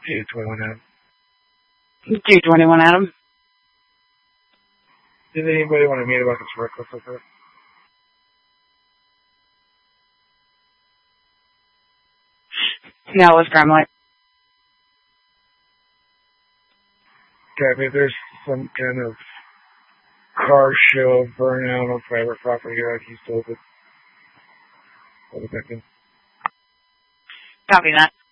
221 Adam. 221 Adam. Did anybody want to meet about this reckless like that? No, it was Gremlin. Okay, if there's some kind of car show burnout on private property, like he sold it. What was that? Copy that.